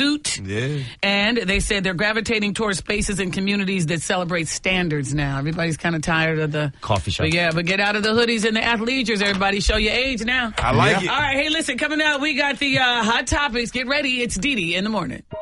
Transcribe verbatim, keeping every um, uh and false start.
suit. Yeah. And they said they're gravitating towards spaces and communities that celebrate standards now. Everybody's kind of tired of the coffee shop. But yeah, but get out of the hoodies and the athleisures. Everybody show your age now. I like yeah. it. All right, hey, listen, coming out, we got the uh, hot topics. Get ready. It's Dee Dee in the morning.